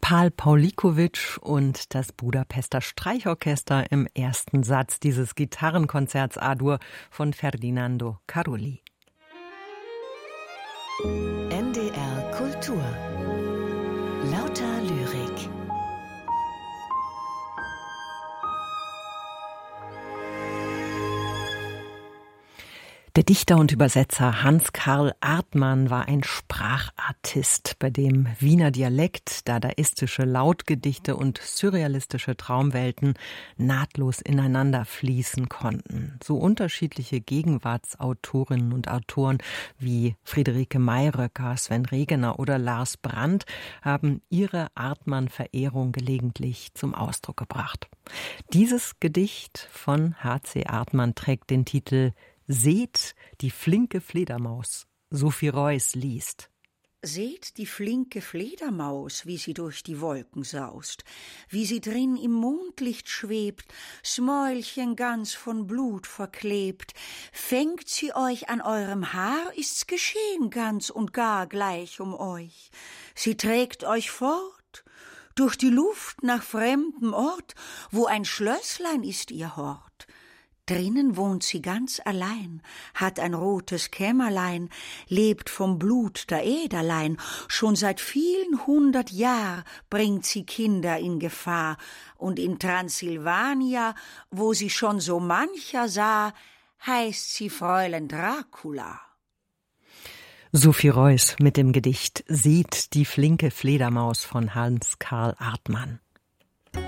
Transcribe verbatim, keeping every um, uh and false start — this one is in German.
Pál Pawlikowicz und das Budapester Streichorchester im ersten Satz dieses Gitarrenkonzerts A-Dur von Ferdinando Carulli. N D R Kultur. Lauter Lyrik. Der Dichter und Übersetzer Hans Karl Artmann war ein Sprachartist, bei dem Wiener Dialekt, dadaistische Lautgedichte und surrealistische Traumwelten nahtlos ineinander fließen konnten. So unterschiedliche Gegenwartsautorinnen und Autoren wie Friederike Mayröcker, Sven Regener oder Lars Brandt haben ihre Artmann-Verehrung gelegentlich zum Ausdruck gebracht. Dieses Gedicht von H C Artmann trägt den Titel »Seht die flinke Fledermaus«. Sophie Reuss liest. Seht die flinke Fledermaus, wie sie durch die Wolken saust, wie sie drin im Mondlicht schwebt, s Mäulchen ganz von Blut verklebt. Fängt sie euch an eurem Haar, ist's geschehen ganz und gar gleich um euch. Sie trägt euch fort, durch die Luft nach fremdem Ort, wo ein Schlösslein ist ihr Hort. Drinnen wohnt sie ganz allein, hat ein rotes Kämmerlein, lebt vom Blut der Äderlein, schon seit vielen hundert Jahr bringt sie Kinder in Gefahr, und in Transsilvania, wo sie schon so mancher sah, heißt sie Fräulein Dracula. Sophie Reuss mit dem Gedicht »Seht die flinke Fledermaus« von Hans Karl Artmann.